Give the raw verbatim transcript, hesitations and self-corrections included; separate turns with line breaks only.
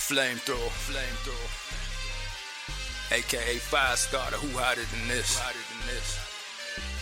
Flamethrower, flamethrower, aka Fire Starter. Who hotter than this? Who hotter than this?